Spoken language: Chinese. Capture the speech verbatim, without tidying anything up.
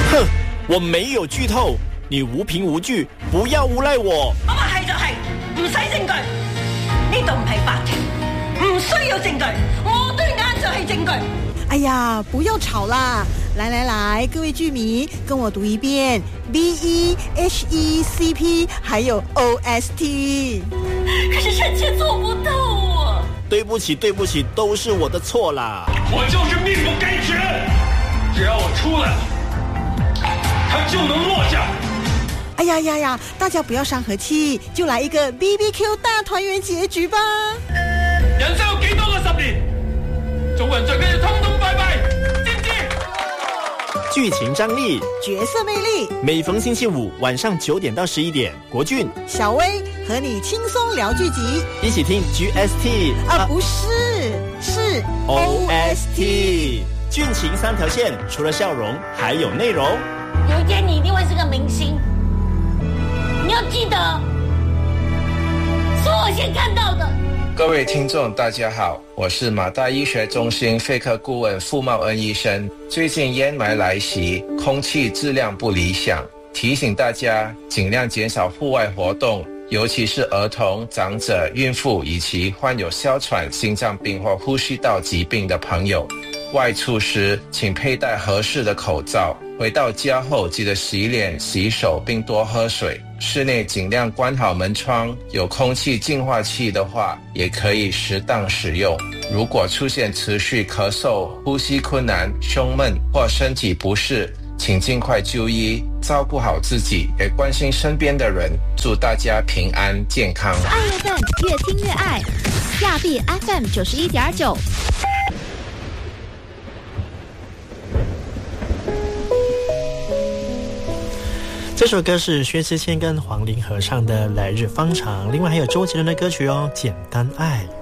哼，我沒有劇透，你無憑無據，不要誣賴我。 我話係就係，唔使證據，呢度唔係法庭，唔需要證據，我對眼就係證據。 哎呀，不要吵啦！來來來，各位劇迷，跟我讀一遍 B E H E C P 還有 O S T。 可是臣妾做不到啊！ 對不起，對不起，都是我的錯啦。 我就是命不該絕，只要我出來了，他就能落下。 哎呀呀呀，大家不要傷和氣，就來一個 B B Q 大團圓結局吧。 人生有幾多個十年？做人最緊要通通拜拜，知唔知？ 劇情張力， 角色魅力， 每逢星期五晚上九點到十一點，國俊、 小薇和你輕鬆聊劇集， 一起聽 G S T 啊，啊不是，是 O S T。 劇情三條線，除了笑容，還有內容。 有一天你一定會是個明星，你要記得，是我先看到的。 各位聽眾大家好，我是馬大醫學中心肺科顧問傅茂恩醫生。最近煙霾來襲，空氣質量不理想，提醒大家盡量減少戶外活動，尤其是兒童、長者、孕婦以及患有哮喘、心臟病或呼吸道疾病的朋友。外出時請佩戴合適的口罩，回到家後記得洗臉、洗手並多喝水。室內盡量關好門窗，有空氣淨化器的話也可以適當使用。如果出現持續咳嗽、呼吸困難、胸悶或身體不適，請盡快就醫，照顧好自己，也關心身邊的人。祝大家平安健康。 愛樂份越聽越愛，亞庇 F M 九十一點九。 这首歌是薛之谦跟黄龄合唱的《来日方长》，另外还有周杰伦的歌曲哦，《简单爱》。